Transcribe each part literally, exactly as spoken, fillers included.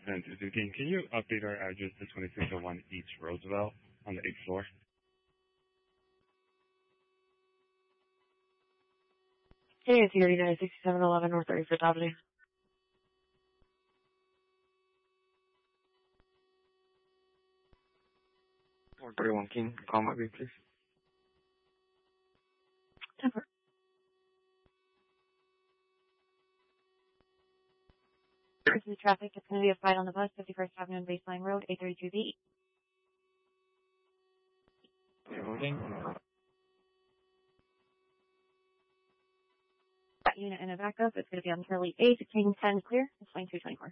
And Suzuki, can you update our address to twenty-six oh one East Roosevelt on the eighth floor? Hey, it's thirty-nine sixty-seven eleven North thirty-fifth Avenue. one thirty-one King, call my B, please. Temper. This is traffic. It's going to be a fight on the bus, fifty-first Avenue and Baseline Road, eight thirty-two B. King. That unit in a backup. It's going to be on Charlie eight, King ten clear. It's line two twenty-four.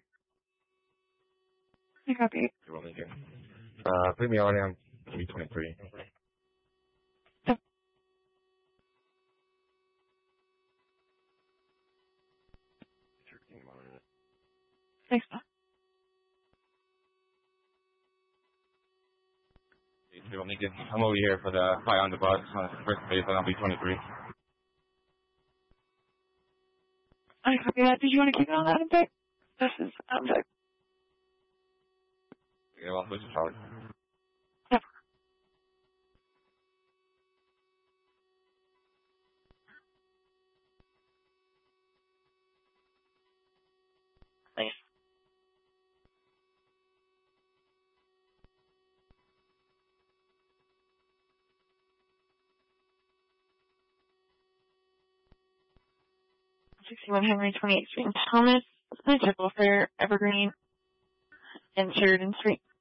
I copy. Uh, put me already on B twenty-three. Thanks, Bob. I'm over here for the fight on the bus on the first base on B twenty-three. I copy that. Did you want to keep it on that update? This is update. Yeah, well, this is Charlie. Yep. Thanks. sixty-one Henry, twenty-eighth Street, Thomas, Typical Fair, Evergreen, and Sheridan Street.